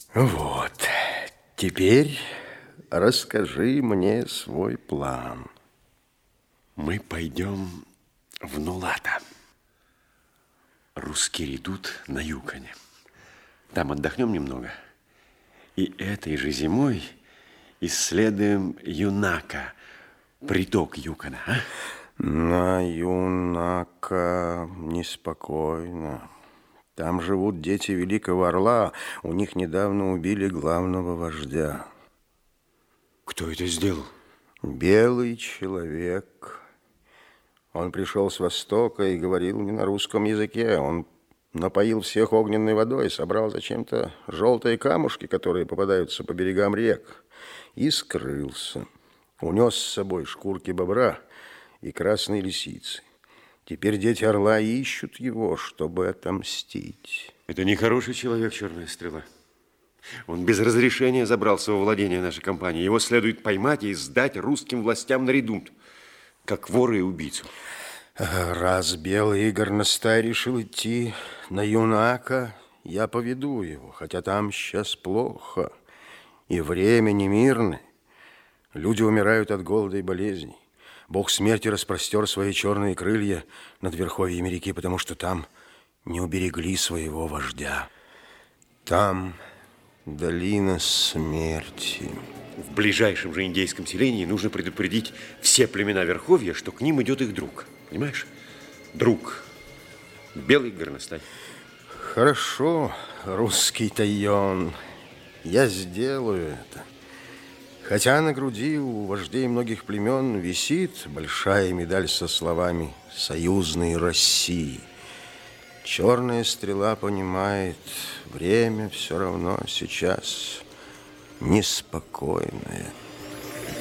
Вот, теперь расскажи мне свой план. Мы пойдем в Нулата. Русские идут на Юконе. Там отдохнем немного. И этой же зимой исследуем Юнака, приток Юкона. А? На Юнака неспокойно. Там живут дети Великого Орла. У них недавно убили главного вождя. Кто это сделал? Белый человек. Он пришел с Востока и говорил не на русском языке. Он напоил всех огненной водой, собрал зачем-то желтые камушки, которые попадаются по берегам рек, и скрылся. Унес с собой шкурки бобра и красные лисицы. Теперь дети Орла ищут его, чтобы отомстить. Это нехороший человек, Черная Стрела. Он без разрешения забрался во владение нашей компании. Его следует поймать и сдать русским властям на редут, как вора и убийцу. Раз белый горностай решил идти на Юнака, я поведу его, хотя там сейчас плохо, и время не мирное. Люди умирают от голода и болезней. Бог смерти распростер свои черные крылья над верховьями реки, потому что там не уберегли своего вождя. Там долина смерти. В ближайшем же индейском селении нужно предупредить все племена верховья, что к ним идет их друг. Понимаешь? Друг. Белый горностай. Хорошо, русский Тайон. Я сделаю это. Хотя на груди у вождей многих племен висит большая медаль со словами «Союзной России». Черная Стрела понимает, время все равно сейчас неспокойное.